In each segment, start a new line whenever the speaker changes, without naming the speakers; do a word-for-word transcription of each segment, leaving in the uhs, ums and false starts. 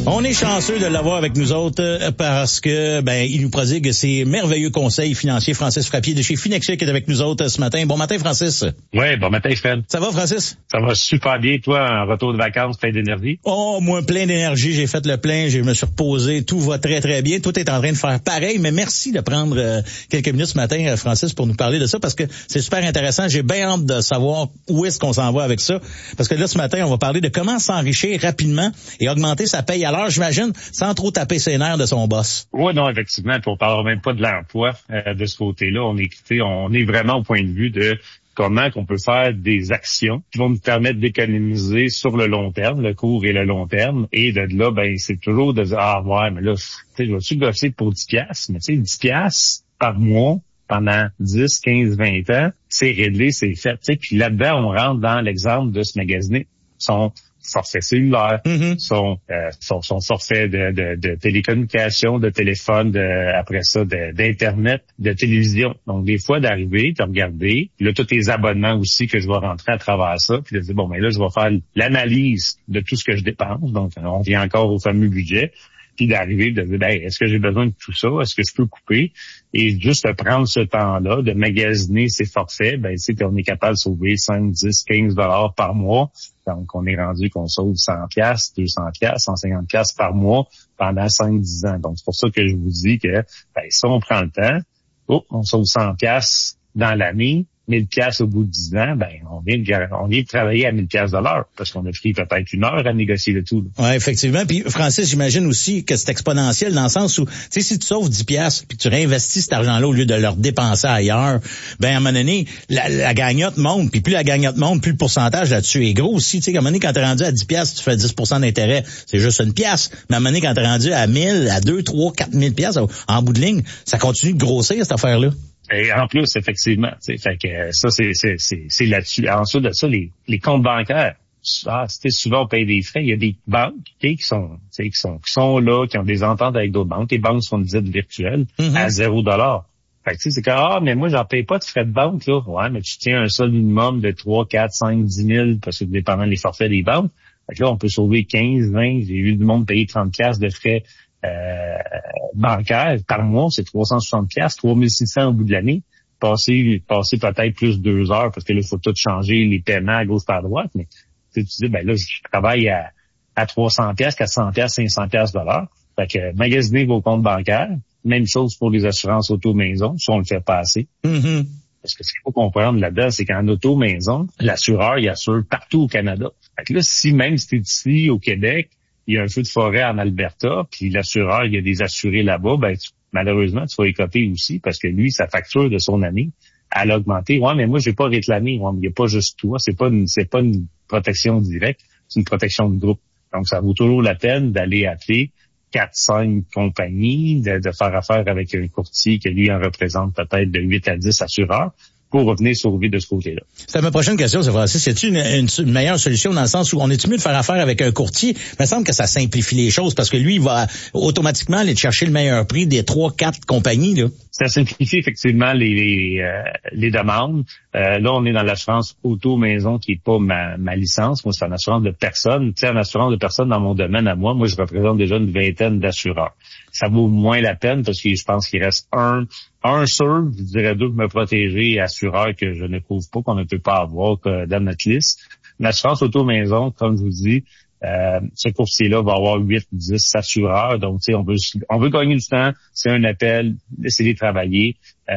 On est chanceux de l'avoir avec nous autres euh, parce que ben il nous prodigue ses merveilleux conseils financiers. Francis Frappier de chez Finexia qui est avec nous autres euh, ce matin. Bon matin, Francis.
Oui, bon matin, Fred.
Ça va, Francis?
Ça va super bien. Toi, un retour de vacances, plein d'énergie?
Oh, moi, plein d'énergie. J'ai fait le plein. Je me suis reposé. Tout va très, très bien. Tout est en train de faire pareil. Mais merci de prendre euh, quelques minutes ce matin, euh, Francis, pour nous parler de ça parce que c'est super intéressant. J'ai bien hâte de savoir où est-ce qu'on s'en va avec ça. Parce que là, ce matin, on va parler de comment s'enrichir rapidement et augmenter sa paye à l'heure, j'imagine, sans trop taper ses nerfs de son boss.
Oui, non, effectivement. Puis on parlera même pas de l'emploi euh, de ce côté-là. On est, on est vraiment au point de vue de comment qu'on peut faire des actions qui vont nous permettre d'économiser sur le long terme, le court et le long terme. Et de là, ben c'est toujours de dire, ah ouais, mais là, tu sais, je vais-tu gosser pour dix piastres? Mais tu sais, dix piastres par mois pendant dix, quinze, vingt ans, c'est réglé, c'est fait. Tu sais, puis là-dedans, on rentre dans l'exemple de se magasiner. Son forfait cellulaire, mm-hmm. son, euh, son son forfait de, de, de télécommunication, de téléphone, de, après ça, de, d'internet, de télévision. Donc, des fois, d'arriver, de regarder, puis là, tous les abonnements aussi que je vais rentrer à travers ça, puis de dire, bon, mais là, je vais faire l'analyse de tout ce que je dépense. Donc, on vient encore au fameux budget. Puis d'arriver, de dire, ben, est-ce que j'ai besoin de tout ça? Est-ce que je peux couper? Et juste de prendre ce temps-là, de magasiner ses forfaits, ben, tu sais, on est capable de sauver cinq, dix, quinze dollars par mois. Donc, on est rendu qu'on sauve cent piastres, deux cents piastres, cent cinquante piastres par mois pendant cinq, dix ans. Donc, c'est pour ça que je vous dis que, ben, si on prend le temps, oh, on sauve cent piastres dans l'année, mille piastres au bout de dix ans, ben, on vient de, on vient de travailler à mille piastres de l'heure parce qu'on a pris peut-être une heure à négocier le tout.
Oui, effectivement. Puis, Francis, j'imagine aussi que c'est exponentiel dans le sens où, tu sais, si tu sauves dix piastres puis tu réinvestis cet argent-là au lieu de le dépenser ailleurs, ben, à un moment donné, la, la gagnotte monte. Puis plus la gagnotte monte, plus le pourcentage là-dessus est gros aussi. Tu sais, à un moment donné, quand t'es rendu à dix piastres, tu fais dix pour cent d'intérêt. C'est juste une pièce. Mais à un moment donné, quand t'es rendu à mille, à deux, trois, quatre mille piastres, en bout de ligne, ça continue de grossir, cette affaire-là.
Et en plus, effectivement, fait que ça, c'est, c'est, c'est, c'est là-dessus. Ensuite de ça, les, les comptes bancaires. Ah, c'était souvent on paye des frais. Il y a des banques qui sont, qui sont, qui sont là, qui ont des ententes avec d'autres banques. Les banques sont dites virtuelles mm-hmm. à zéro dollar. Fait que tu sais, c'est que ah, mais moi, j'en paye pas de frais de banque, là. Ouais, mais tu tiens un seul minimum de trois, quatre, cinq, dix mille, parce que dépendant des forfaits des banques. Fait que là, on peut sauver quinze, vingt. J'ai vu du monde payer trente piastres de frais Euh, bancaire par mois, c'est trois cent soixante piastres, trois mille six cents au bout de l'année. Passer, passer peut-être plus deux heures parce que là, il faut tout changer les paiements à gauche par droite. Mais tu dis, ben là, je travaille à, à trois cents piastres, quatre cents piastres, cinq cents piastres de l'heure. Fait que magasiner vos comptes bancaires. Même chose pour les assurances auto-maison, si on le fait passer.
Mm-hmm.
Parce que ce qu'il faut comprendre là-dedans, c'est qu'en auto-maison, l'assureur, il assure partout au Canada. Fait que là, si même si t'es ici au Québec, il y a un feu de forêt en Alberta, puis l'assureur, il y a des assurés là-bas, ben tu, malheureusement, tu vas écoper aussi parce que lui, sa facture de son année, elle a augmenté. Ouais, mais moi, j'ai pas réclamé. Ouais, mais il n'y a pas juste toi. C'est pas une, c'est pas une protection directe, c'est une protection de groupe. Donc, ça vaut toujours la peine d'aller appeler quatre, cinq compagnies, de, de faire affaire avec un courtier qui, lui, en représente peut-être de huit à dix assureurs, pour revenir sauver de ce côté-là.
C'était ma prochaine question, c'est Francis. C'est-tu une, une, une meilleure solution dans le sens où on est-tu mieux de faire affaire avec un courtier? Il me semble que ça simplifie les choses parce que lui, il va automatiquement aller chercher le meilleur prix des trois, quatre compagnies, là.
Ça simplifie effectivement les, les, euh, les demandes. Euh, là, on est dans l'assurance auto-maison qui est pas ma, ma licence. Moi, c'est une assurance de personne. Tu sais, une assurance de personne dans mon domaine à moi, moi, je représente déjà une vingtaine d'assureurs. Ça vaut moins la peine parce que je pense qu'il reste un, un sûr, je dirais deux, me protéger, assureur que je ne trouve pas, qu'on ne peut pas avoir que dans notre liste. Une assurance auto-maison, comme je vous dis, Euh, ce courtier-là va avoir huit, dix assureurs. Donc, tu sais, on veut, on veut gagner du temps. C'est un appel, laissez-les travailler. Euh,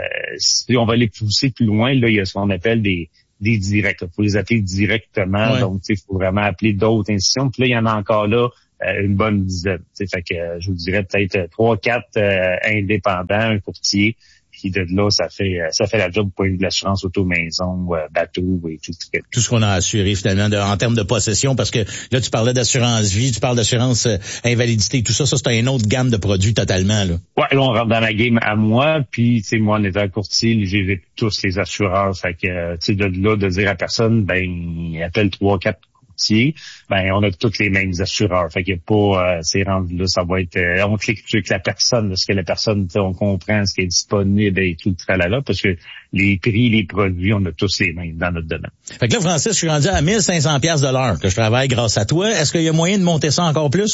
si on va les pousser plus loin, là, il y a ce qu'on appelle des, des directs. Il faut les appeler directement. Ouais. Donc, tu sais, il faut vraiment appeler d'autres institutions. Puis là, il y en a encore là euh, une bonne dizaine. Tu sais, fait que euh, je vous dirais peut-être trois, quatre euh, indépendants, un courtier. Puis de là, ça fait ça fait la job pour l'assurance auto-maison, euh, bateau et tout.
Tout ce qu'on a assuré finalement de, en termes de possession, parce que là, tu parlais d'assurance vie, tu parles d'assurance euh, invalidité, tout ça, ça c'est une autre gamme de produits totalement, là.
Ouais, là, on rentre dans la game à moi, puis tu sais, moi, en étant courtier, j'ai tous les assureurs. Fait que, tu sais, de là, de dire à personne, ben, appelle trois, quatre ben on a toutes les mêmes assureurs. Fait qu'il n'y a pas, euh, c'est rendu là, ça va être, euh, on clique sur la personne, parce que la personne, on comprend ce qui est disponible et tout le tralala, parce que les prix, les produits, on a tous les mêmes dans notre domaine.
Fait que là, Francis, je suis rendu à mille cinq cents piastres de l'heure que je travaille grâce à toi. Est-ce qu'il y a moyen de monter ça encore plus?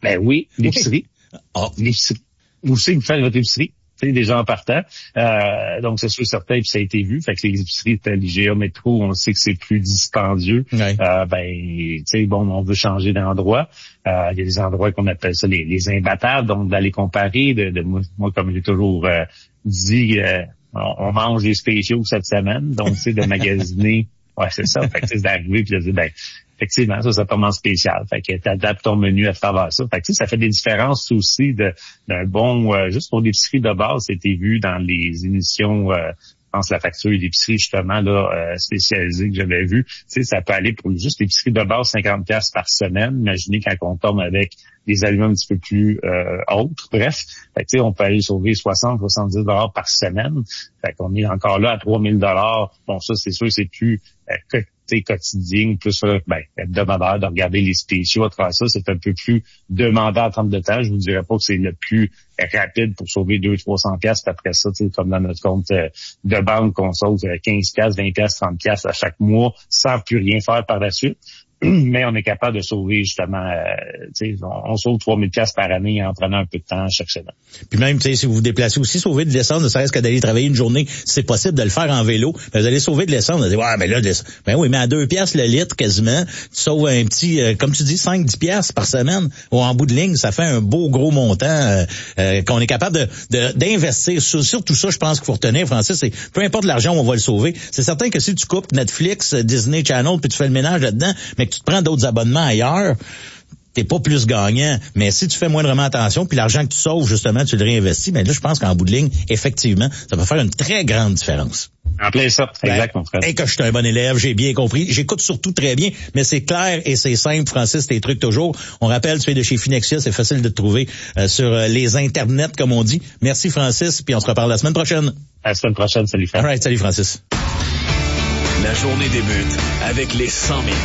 Ben oui, l'épicerie.
Oui. Oh.
L'épicerie. Vous savez, vous faites votre épicerie. Des gens partant. Euh, donc, c'est sûr, certain, puis ça a été vu. Fait que les épiceries, l'I G A Métro, on sait que c'est plus dispendieux.
Ouais.
Euh, ben, tu sais, bon, on veut changer d'endroit. Euh, il y a des endroits qu'on appelle ça les, les imbattables, donc d'aller comparer. De, de moi, moi, comme j'ai toujours euh, dit, euh, on, on mange des spéciaux cette semaine. Donc, tu sais, de magasiner. Ouais, c'est ça. Fait que c'est d'arriver puis de dire, ben, effectivement, ça, c'est vraiment spécial. Fait que t'adaptes ton menu à travers ça. Fait que, tu sais, ça fait des différences aussi de, d'un bon, euh, juste pour l'épicerie de base, c'était vu dans les émissions, euh, je pense, la facture d'épicerie, justement, là, euh, spécialisée que j'avais vue. Tu sais, ça peut aller pour juste l'épicerie de base, cinquante dollars par semaine. Imaginez quand on tombe avec des aliments un petit peu plus, euh, autres. Bref. Fait que, tu sais, on peut aller sauver soixante, soixante-dix dollars par semaine. Fait qu'on est encore là à trois mille dollars. Bon, ça, c'est sûr, c'est plus, euh, que quotidien, plus ben, hebdomadaire, de regarder les spéciaux à travers ça, c'est un peu plus demandant en termes de temps. Je vous dirais pas que c'est le plus rapide pour sauver deux cents trois cents piastres. Après ça, comme dans notre compte euh, de banque, qu'on sauve quinze piastres, vingt piastres, trente piastres à chaque mois sans plus rien faire par la suite. Mais on est capable de sauver justement, euh, tu sais, on, on sauve trois mille piastres par année en prenant un peu de temps chaque semaine.
Puis même, tu sais, si vous vous déplacez aussi, sauver de l'essence, ne serait-ce que d'aller travailler une journée, c'est possible de le faire en vélo. Vous allez sauver de l'essence, vous allez dire, ouais, mais là, ben oui, mais à deux piastres le litre quasiment, tu sauves un petit, euh, comme tu dis, cinq dix piastres par semaine. Ou en bout de ligne, ça fait un beau gros montant euh, euh, qu'on est capable de, de d'investir. Sur, sur tout ça, je pense qu'il faut retenir, Francis, c'est peu importe l'argent, on va le sauver. C'est certain que si tu coupes Netflix, Disney Channel, puis tu fais le ménage là-dedans, mais que tu te prends d'autres abonnements ailleurs, t'es pas plus gagnant. Mais si tu fais moindrement attention, puis l'argent que tu sauves, justement, tu le réinvestis, mais là, je pense qu'en bout de ligne, effectivement, ça va faire une très grande différence.
En plein ça, exact, mon frère.
Et que je suis un bon élève, j'ai bien compris. J'écoute surtout très bien, mais c'est clair et c'est simple, Francis, tes trucs toujours. On rappelle, tu es de chez Finexia, c'est facile de te trouver euh, sur euh, les internets, comme on dit. Merci, Francis, puis on se reparle la semaine prochaine.
À la semaine prochaine, salut, Francis.
All right, salut, Francis.
La journée débute avec les cent mille